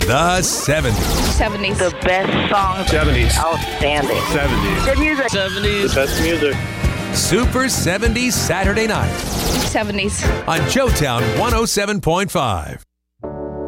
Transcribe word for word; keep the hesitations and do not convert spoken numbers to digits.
The seventies. seventies. The best songs. seventies. Outstanding. seventies. Good music. seventies. The best music. Super seventies Saturday night seventies. on Joetown one oh seven point five.